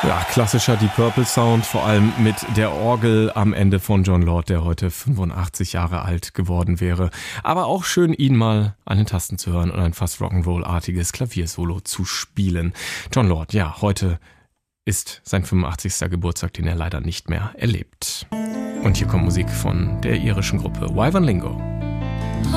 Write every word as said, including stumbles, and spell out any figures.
Ja, klassischer Deep Purple Sound, vor allem mit der Orgel am Ende von Jon Lord, der heute fünfundachtzig Jahre alt geworden wäre. Aber auch schön, ihn mal an den Tasten zu hören und ein fast Rock'n'Roll-artiges Klaviersolo zu spielen. Jon Lord, ja, heute ist sein fünfundachtzigster Geburtstag, den er leider nicht mehr erlebt. Und hier kommt Musik von der irischen Gruppe Wyvern Lingo.